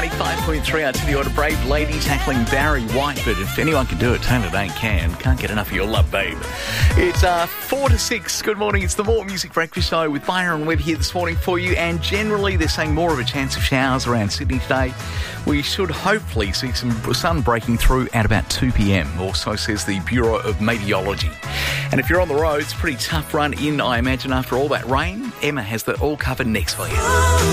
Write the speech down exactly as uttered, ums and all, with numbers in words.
ninety-five point three. I tell you what, a brave lady tackling Barry White, but if anyone can do it, Taylor Dane can. Can't get enough of your love, babe. It's uh, four to six. Good morning. It's the More Music Breakfast Show with Byron Webb here this morning for you. And generally, they're saying more of a chance of showers around Sydney today. We should hopefully see some sun breaking through at about two p.m. or so says the Bureau of Meteorology. And if you're on the road, it's a pretty tough run in, I imagine, after all that rain. Emma has that all covered next for you.